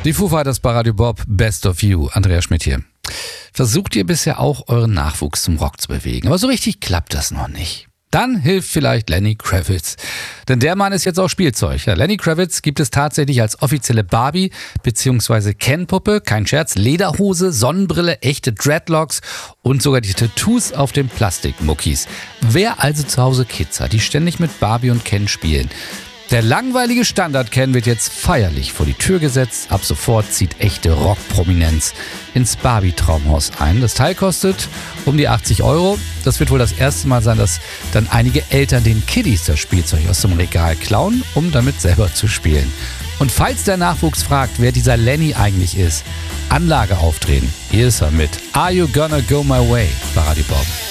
Die Foo Fighters bei Radio Bob, Best of You. Andreas Schmidt hier. Versucht ihr bisher auch, euren Nachwuchs zum Rock zu bewegen, aber so richtig klappt das noch nicht. Dann hilft vielleicht Lenny Kravitz. Denn der Mann ist jetzt auch Spielzeug. Ja, Lenny Kravitz gibt es tatsächlich als offizielle Barbie- bzw. Ken-Puppe. Kein Scherz, Lederhose, Sonnenbrille, echte Dreadlocks und sogar die Tattoos auf den Plastikmuckis. Wer also zu Hause Kids hat, die ständig mit Barbie und Ken spielen, der langweilige Standard-Ken wird jetzt feierlich vor die Tür gesetzt. Ab sofort zieht echte Rockprominenz ins Barbie-Traumhaus ein. Das Teil kostet um die 80 €. Das wird wohl das erste Mal sein, dass dann einige Eltern den Kiddies das Spielzeug aus dem Regal klauen, um damit selber zu spielen. Und falls der Nachwuchs fragt, wer dieser Lenny eigentlich ist, Anlage aufdrehen. Hier ist er mit Are You Gonna Go My Way bei Radio Bob.